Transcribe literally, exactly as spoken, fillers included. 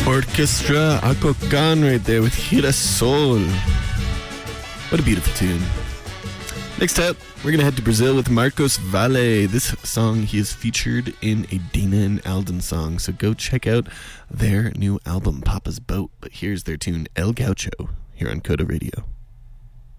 Orchestra Acocan right there with Girasol. What a beautiful tune. Next up, we're going to head to Brazil with Marcos Valle. This song, he is featured in a Dina and Alden song, so go check out their new album, Papa's Boat. But here's their tune, El Gaucho, here on Coda Radio.